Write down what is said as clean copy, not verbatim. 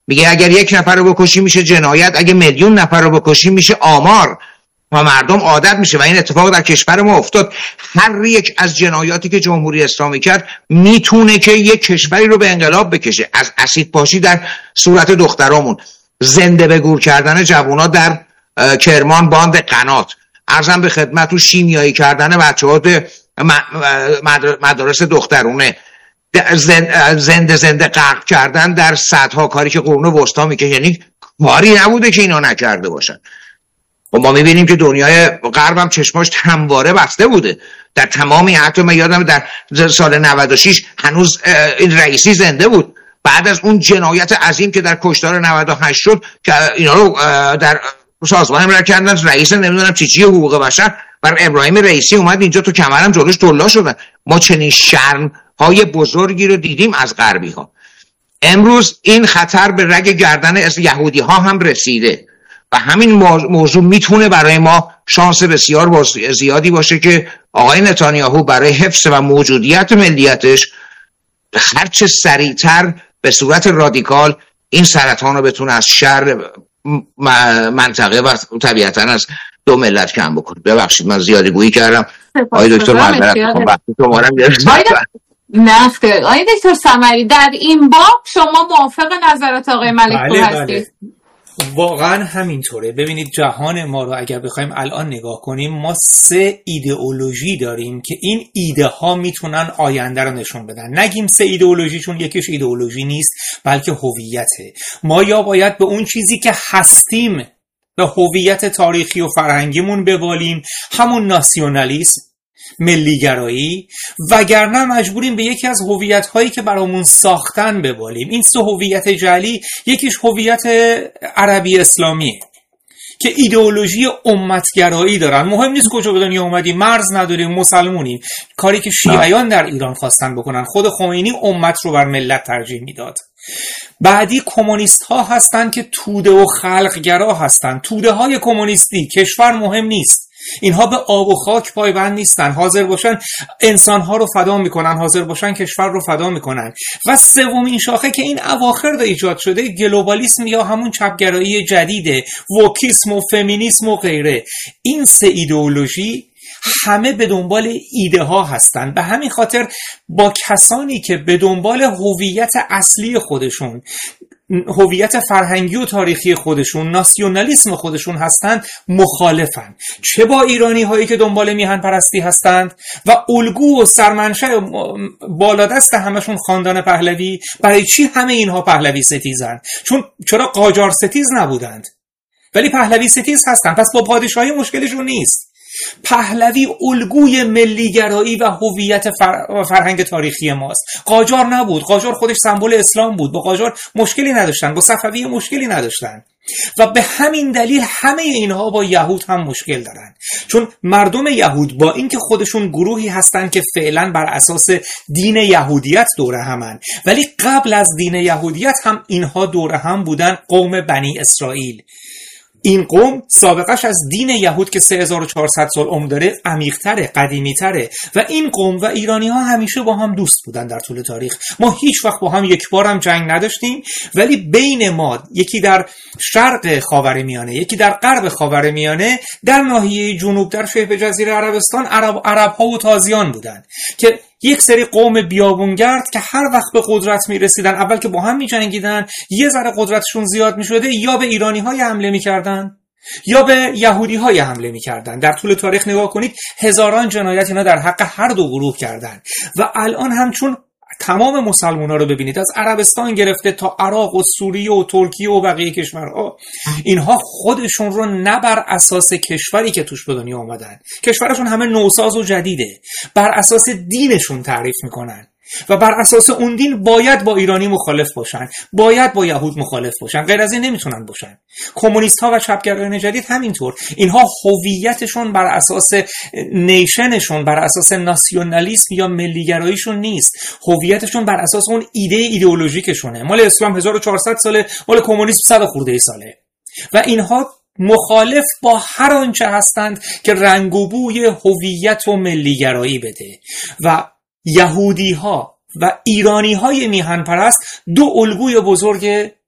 میگه اگر 1 نفر رو بکشی میشه جنایت، اگه 1,000,000 نفر رو بکشی میشه آمار و مردم عادت میشه. و این اتفاق در کشور ما افتاد. هر یک از جنایاتی که جمهوری اسلامی کرد میتونه که یک کشوری رو به انقلاب بکشه. از اسید پاشی در صورت دخترامون، زنده به گور کردن جوونا در کرمان باند قنات، عرضم به خدمت و شیمیایی کردن بچه‌ها مدارس دخترونه، زنده غرق کردن در صدها کاری که قرون وسطا میکنه. یعنی کاری نبوده که اینا نکرده باشن. و ما میبینیم که دنیای غرب هم چشماش همواره بسته بوده در تمامی. حتی من یادم در سال 96 هنوز این رئیسی زنده بود، بعد از اون جنایت عظیم که در کشتار 98 شد که اینا رو در سازمان امرار کردن، رئیس نمیدونم چی حقوق بشر بر ابراهیم رئیسی اومد اینجا تو کمرم جلوش طلا شدن. ما چنین شرم های بزرگی رو دیدیم از غربی ها. امروز این خطر به رگ گردن از یهودی ها هم رسیده و همین موضوع میتونه برای ما شانس بسیار زیادی باشه که آقای نتانیاهو برای حفظ و موجودیت ملیتش هرچه سریعتر به صورت رادیکال این سرطان رو بتونه از شر منطقه و طبیعتاً از 2 ملت کم بکنه. ببخشید من زیادی گویی کردم. آقای دکتر معذرت میخوام وقتی شمارم گرفتم. نه آقای دکتر سمری، در این باب شما موافق نظرات آقای ملک‌پور هستید؟ واقعا همینطوره. ببینید جهان ما رو اگر بخوایم الان نگاه کنیم، ما 3 ایدئولوژی داریم که این ایده ها میتونن آینده رو نشون بدن. نگیم 3 ایدئولوژی، چون یکیش ایدئولوژی نیست بلکه هویته. ما یا باید به اون چیزی که هستیم، به هویت تاریخی و فرهنگیمون ببالیم، همون ناسیونالیسم، ملیگرایی، وگرنه مجبوریم به یکی از هویت‌هایی که برامون ساختن ببالیم. این 3 هویت جعلی، یکیش هویت عربی اسلامیه که ایدئولوژی امتگرایی دارن. مهم نیست کجا به دنیا اومدیم، مرز نداریم، مسلمونیم. کاری که شیعیان در ایران خواستن بکنن. خود خمینی امت رو بر ملت ترجیح میداد. بعدی کمونیست ها هستن که توده و خلقگرا هستن. توده های کمونیستی، کشور مهم نیست، اینها به آب و خاک پایبند نیستن، حاضر باشن انسان ها رو فدا میکنن، حاضر باشن کشور رو فدا میکنن. و سومین شاخه که این اواخر دا ایجاد شده، گلوبالیسم یا همون چپگرایی جدیده، ووکیسم و فمینیسم و غیره. این 3 ایدئولوژی همه به دنبال ایده ها هستن. به همین خاطر با کسانی که به دنبال هویت اصلی خودشون، هویت فرهنگی و تاریخی خودشون، ناسیونالیسم خودشون هستند، مخالفن. چه با ایرانی هایی که دنبال میهن پرستی هستند و الگو و سرمنشأ بالادست همشون خاندان پهلوی. برای چی همه اینها پهلوی ستیزن؟ چرا قاجار ستیز نبودند ولی پهلوی ستیز هستن؟ پس با پادشاهی مشکلشون نیست. پهلوی الگوی ملیگرایی و هویت فرهنگ تاریخی ماست. قاجار نبود. قاجار خودش سمبل اسلام بود. با قاجار مشکلی نداشتن، با صفوی مشکلی نداشتن. و به همین دلیل همه اینها با یهود هم مشکل دارن، چون مردم یهود با اینکه خودشون گروهی هستن که فعلا بر اساس دین یهودیت دوره همن، ولی قبل از دین یهودیت هم اینها دوره هم بودن، قوم بنی اسرائیل. این قوم سابقش از دین یهود که 3400 سال عمر داره عمیق‌تره، قدیمی‌تره. و این قوم و ایرانی ها همیشه با هم دوست بودن در طول تاریخ. ما هیچ وقت با هم یک بار هم جنگ نداشتیم، ولی بین ما، یکی در شرق خاورمیانه، یکی در غرب خاورمیانه، در ناحیه جنوب در شبه جزیره عربستان، عرب‌ها و تازیان بودن که یک سری قوم بیابونگرد که هر وقت به قدرت میرسیدن، اول که با هم میجنگیدن، یه ذره قدرتشون زیاد میشده، یا به ایرانی های حمله میکردن یا به یهودی های حمله میکردن. در طول تاریخ نگاه کنید، هزاران جنایت اینا در حق هر دو گروه کردن. و الان هم چون تمام مسلمونا رو ببینید، از عربستان گرفته تا عراق و سوریه و ترکیه و بقیه کشورها، اینها خودشون رو نه بر اساس کشوری که توش به دنیا آمدن، کشورشون همه نوساز و جدیده، بر اساس دینشون تعریف میکنن و بر اساس اون دین باید با ایرانی مخالف باشن، باید با یهود مخالف باشن، غیر از این نمیتونن باشن. کمونیست ها و چپگرایان جدید همینطور، اینها هویتشون بر اساس نیشنشون، بر اساس ناسیونالیسم یا ملیگراییشون نیست، هویتشون بر اساس اون ایدئولوژیکشونه. مال اسلام 1400 ساله، مال کمونیسم 100 خورده ساله. و اینها مخالف با هر آنچه هستند که رنگ و بوی هویت و ملیگرایی بده. و یهودی ها و ایرانی های میهن پرست دو الگوی بزرگ